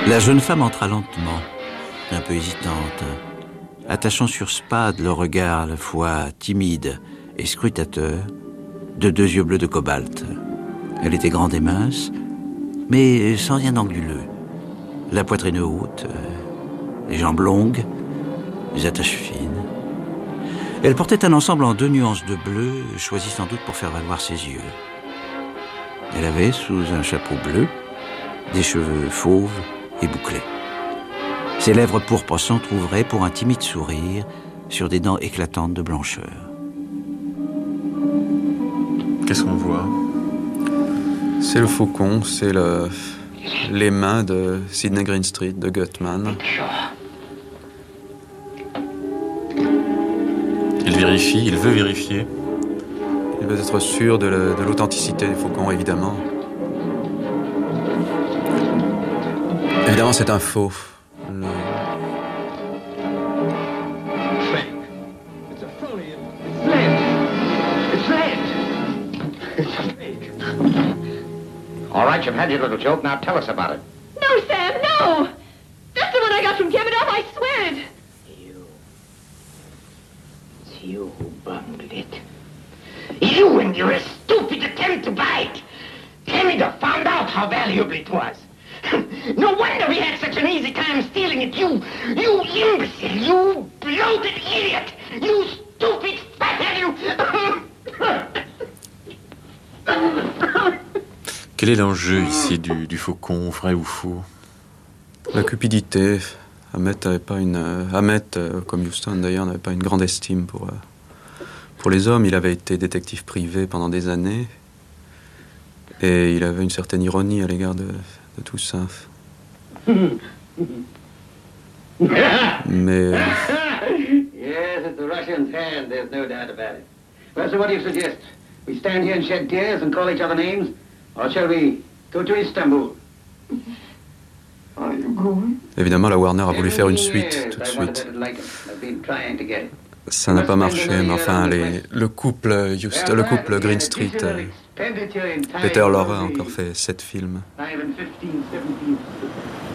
La jeune femme entra lentement, un peu hésitante, attachant sur Spade le regard à la fois timide et scrutateur de deux yeux bleus de cobalt. Elle était grande et mince, mais sans rien d'anguleux. La poitrine haute, les jambes longues, les attaches fines. Elle portait un ensemble en 2 nuances de bleu, choisi sans doute pour faire valoir ses yeux. Elle avait, sous un chapeau bleu, des cheveux fauves et bouclés. Ses lèvres pourpres s'entr'ouvraient pour un timide sourire sur des dents éclatantes de blancheur. Qu'est-ce qu'on voit? C'est le faucon, c'est les mains de Sydney Greenstreet, de Gutman. Il vérifie, il veut vérifier. Il veut être sûr de l'authenticité du faucon, évidemment. Évidemment, c'est un faux. All right, you've had your little joke. Now tell us about it. No, Sam, no! That's the one I got from Kemenoff, I swear it! It's you who bungled it. You and your stupid attempt to buy it. Kemenoff found out how valuable it was. No wonder we had such an easy time stealing it. You imbecile, you bloated idiot, you stupid fathead, you... Quel est l'enjeu ici du faucon, vrai ou faux? La cupidité. Hammett, comme Houston d'ailleurs, n'avait pas une grande estime pour les hommes. Il avait été détective privé pendant des années. Et il avait une certaine ironie à l'égard de tout ça. Mais... Yes, it's the Russian's hand, there's no doubt about it. Well, so what do you suggest? We stand here and shed tears and call each other names? Or shall we go to Istanbul? Are you going? Évidemment, la Warner a voulu faire une suite tout de suite. Ça n'a pas marché, mais enfin, le couple Greenstreet, Peter Lorre a encore fait 7 films.